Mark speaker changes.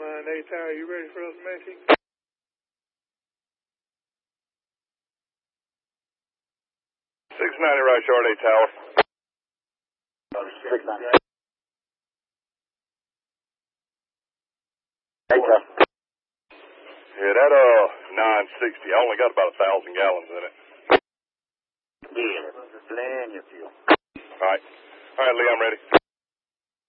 Speaker 1: 9 Tower, you ready for us, Messi?
Speaker 2: 690 right short, 8 Tower.
Speaker 3: 690. 8 Tower.
Speaker 2: Yeah, that 960, I only got about 1,000 gallons in it.
Speaker 3: Yeah, plenty of fuel.
Speaker 2: All right, Lee, I'm ready.